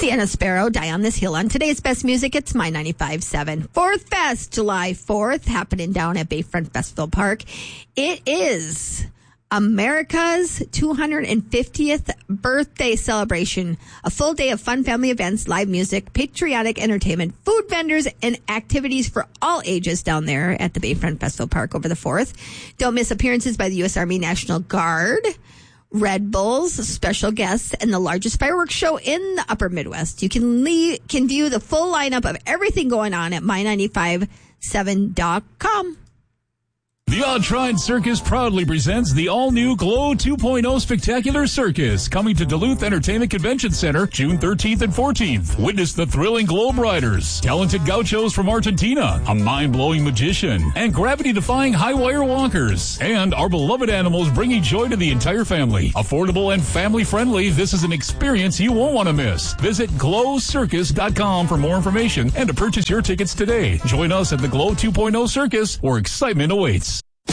Sienna Sparrow, Die on This Hill. On today's best music, it's My 95.7. Fourth Fest, July 4th, happening down at Bayfront Festival Park. It is America's 250th birthday celebration. A full day of fun family events, live music, patriotic entertainment, food vendors, and activities for all ages down there at the Bayfront Festival Park over the 4th. Don't miss appearances by the U.S. Army National Guard, Red Bulls, special guests, and the largest fireworks show in the upper Midwest. You can view the full lineup of everything going on at my957.com. The Odd Shrine Circus proudly presents the all-new Glow 2.0 Spectacular Circus, coming to Duluth Entertainment Convention Center June 13th and 14th. Witness the thrilling Globe Riders, talented gauchos from Argentina, a mind-blowing magician, and gravity-defying high-wire walkers. And our beloved animals bringing joy to the entire family. Affordable and family-friendly, this is an experience you won't want to miss. Visit glowcircus.com for more information and to purchase your tickets today. Join us at the Glow 2.0 Circus, where excitement awaits.